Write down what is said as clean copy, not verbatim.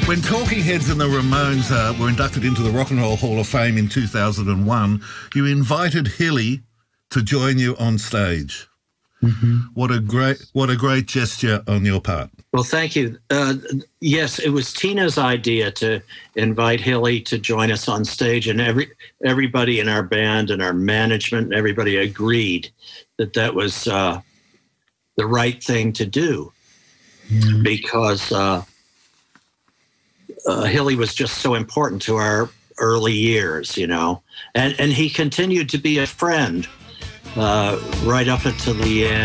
When Talking Heads and the Ramones were inducted into the Rock and Roll Hall of Fame in 2001, you invited Hilly to join you on stage. Mm-hmm. What a great gesture on your part. Well, thank you. Yes, it was Tina's idea to invite Hilly to join us on stage, and everybody in our band and our management and everybody agreed that was the right thing to do, because Hilly was just so important to our early years, you know, and he continued to be a friend right up until the end.